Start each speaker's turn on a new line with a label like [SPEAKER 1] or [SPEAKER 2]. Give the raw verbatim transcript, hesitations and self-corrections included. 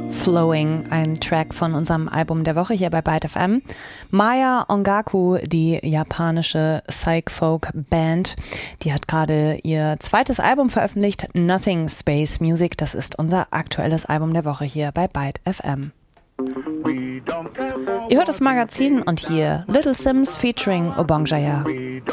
[SPEAKER 1] Flowing, ein Track von unserem Album der Woche hier bei Byte F M. Maya Ongaku, die japanische Psych-Folk-Band, die hat gerade ihr zweites Album veröffentlicht, Nothing Space Music. Das ist unser aktuelles Album der Woche hier bei Byte F M. Ihr hört das Magazin und hier Little Sims featuring Obongjaya.